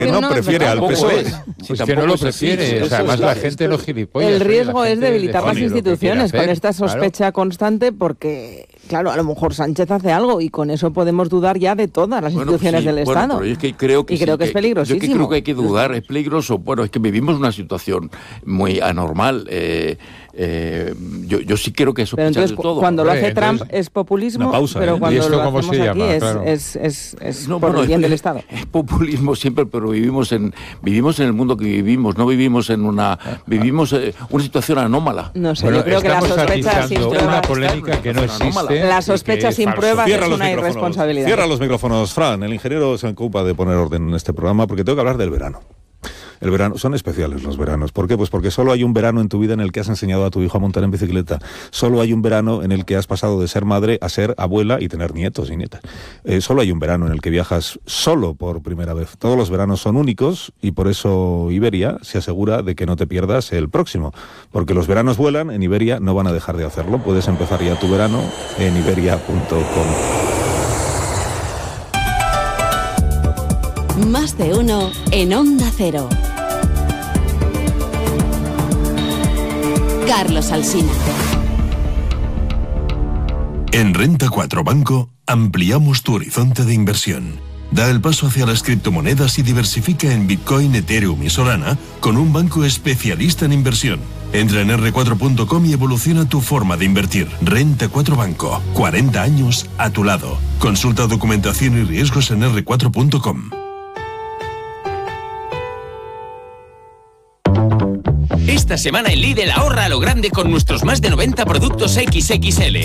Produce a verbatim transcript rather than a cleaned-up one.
que no, no prefiere al P S O E. Pues si que no lo prefiere, así, o sea, además la gente no gilipollas. El riesgo es debilitar las instituciones con esta sospecha claro. constante porque, claro, a lo mejor Sánchez hace algo y con eso podemos dudar ya de todas las bueno, instituciones sí, del bueno, Estado. Pero es que creo que y creo sí, que, que es peligrosísimo. Yo que creo que hay que dudar, es peligroso. Bueno, es que vivimos una situación muy anormal. Eh, eh, yo, yo sí creo que eso es de todo. Cuando lo hace entonces, Trump es populismo, pausa, pero ¿eh? cuando lo hacemos aquí llama, es, claro. es, es, es no, por bueno, el bien es, del Estado. Es populismo siempre, pero vivimos en vivimos en el mundo que vivimos, no vivimos en una vivimos eh, una situación anómala. No sé, bueno, yo creo que la sospecha sin pruebas una polémica que no existe. La sospecha sin pruebas es una irresponsabilidad. Cierra los micrófonos, Fran. El ingeniero se ocupa de poner orden en este programa porque tengo que hablar del verano. El verano, son especiales los veranos. ¿Por qué? Pues porque solo hay un verano en tu vida en el que has enseñado a tu hijo a montar en bicicleta. Solo hay un verano en el que has pasado de ser madre a ser abuela y tener nietos y nietas. Eh, solo hay un verano en el que viajas solo por primera vez. Todos los veranos son únicos y por eso Iberia se asegura de que no te pierdas el próximo. Porque los veranos vuelan, en Iberia no van a dejar de hacerlo. Puedes empezar ya tu verano en iberia punto com. Más de uno en Onda Cero. Carlos Alsina. En Renta cuatro Banco ampliamos tu horizonte de inversión. Da el paso hacia las criptomonedas y diversifica en Bitcoin, Ethereum y Solana con un banco especialista en inversión. Entra en erre cuatro punto com y evoluciona tu forma de invertir. Renta cuatro Banco. cuarenta años a tu lado. Consulta documentación y riesgos en erre cuatro punto com. Esta semana en Lidl ahorra a lo grande con nuestros más de noventa productos equis equis ele.